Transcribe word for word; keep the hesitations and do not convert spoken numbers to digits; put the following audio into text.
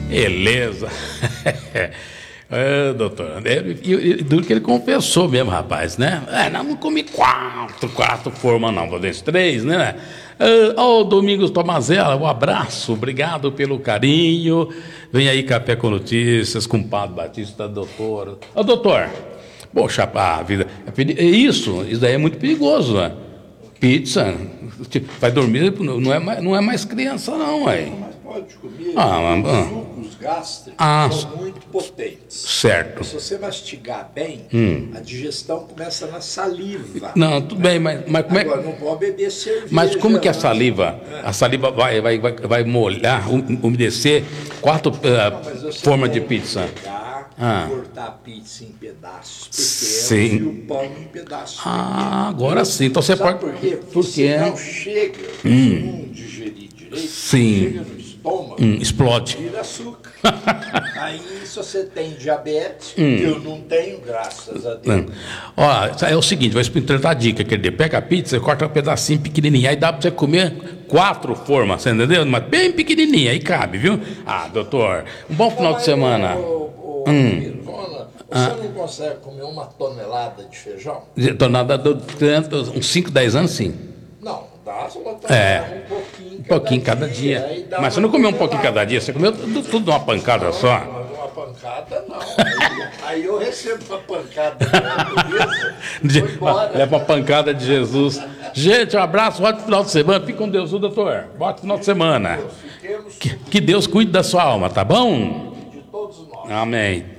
Beleza. É, doutor, e, e duro que ele confessou mesmo, rapaz, né? É, não comi quatro, quatro formas não, talvez três, né? Ô, oh, Domingos Tomazella, um abraço, obrigado pelo carinho. Vem aí Café com Notícias, com o Padre Batista, doutor. Ô, oh, doutor, poxa, a vida, isso, isso daí é muito perigoso, né? Pizza, vai dormir, não é mais, não é mais criança não, aí. Pode comer, ah, os ah, sucos gástricos ah, são muito potentes. Certo. Se você mastigar bem, hum. a digestão começa na saliva. Não, tudo bem, mas, mas como é... Agora, não pode beber cerveja. Mas como que a não. saliva, a saliva vai, vai, vai, vai molhar, umedecer quatro uh, formas de pizza? Pegar, ah. cortar a pizza em pedaços pequenos sim. e o pão em pedaços Ah, pequenos. Agora sim. Então você Sabe pode... por quê? Porque por quê? se não chega, hum. se não digerir direito, sim. chega no estômago, hum, explode. Vira açúcar. Aí, se você tem diabetes, hum. eu não tenho, graças a Deus. Hum. Ó, é o seguinte, vou explicar a dica, quer dizer, pega a pizza, corta um pedacinho pequenininho, aí dá para você comer quatro formas, você entendeu? Mas bem pequenininha, aí cabe, viu? Ah, doutor, um bom final Mas, de semana. Ô, ô, hum. Você ah. não consegue comer uma tonelada de feijão? Tonelada do tanto, uns cinco, dez anos, sim. Não, dá uma tonelada, é. um pouquinho Um pouquinho cada dia. dia. Mas você não comeu um pouquinho cada dia, você comeu tudo, tudo numa pancada não, só? Não, uma pancada não. Aí, aí eu recebo uma pancada de leva uma pancada de Jesus. Gente, um abraço, ótimo final de semana. Fique com Deus, doutor. Ótimo final de semana. Que, que Deus cuide da sua alma, tá bom? De todos nós. Amém.